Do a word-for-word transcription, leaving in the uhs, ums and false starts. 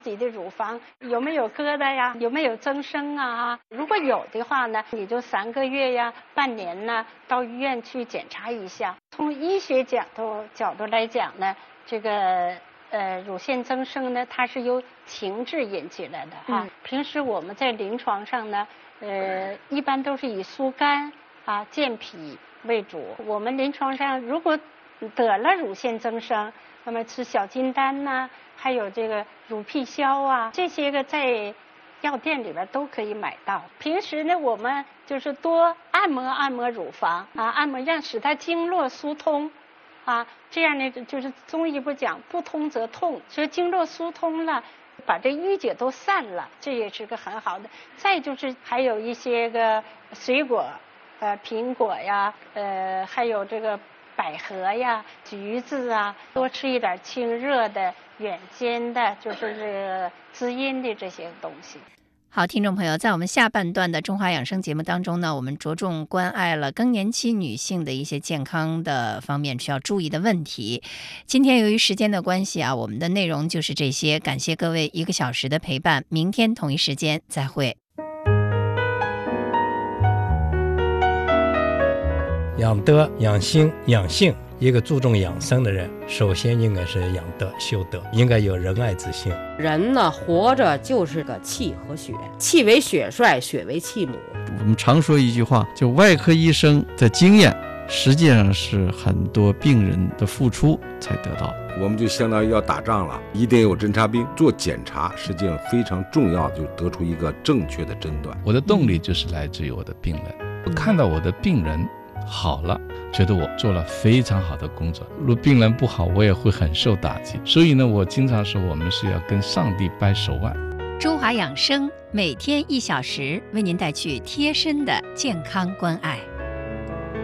自己的乳房有没有疙瘩呀，有没有增生啊？如果有的话呢，你就三个月呀、半年呢，到医院去检查一下。从医学角度角度来讲呢，这个呃乳腺增生呢，它是由情志引起来的哈。嗯、平时我们在临床上呢，呃，一般都是以疏肝啊、健脾为主。我们临床上如果得了乳腺增生，那么吃小金丹呐、啊，还有这个乳辟消啊，这些个在药店里边都可以买到。平时呢，我们就是多按摩按摩乳房啊，按摩让使它经络疏通啊，这样呢就是中医不讲不通则痛，所以经络疏通了，把这淤结都散了，这也是个很好的。再就是还有一些个水果，呃，苹果呀，呃，还有这个百合呀、橘子啊，多吃一点清热的、远煎的，就是这个滋阴的这些东西。 好，听众朋友，在我们下半段的中华养生节目当中呢，我们着重关爱了更年期女性的一些健康的方面需要注意的问题。今天由于时间的关系啊，我们的内容就是这些，感谢各位一个小时的陪伴，明天同一时间再会。 养德、养心、养性，一个注重养生的人，首先应该是养德、修德，应该有仁爱之心。 人呢，活着就是个气和血，气为血帅，血为气母。 我们常说一句话，就外科医生的经验，实际上是很多病人的付出才得到。 我们就相当于要打仗了，一定有侦察兵做检查，实际上非常重要，就得出一个正确的诊断。 我的动力就是来自于我的病人，我看到我的病人好了，觉得我做了非常好的工作。如果病人不好，我也会很受打击。所以呢，我经常说我们是要跟上帝掰手腕。 中华养生每天一小时，为您带去贴身的健康关爱。